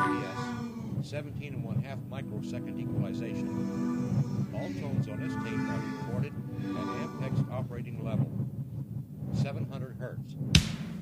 fps, 17 and 1/2 microsecond equalization. All tones on this tape are recorded at Ampex operating level, 700 hertz.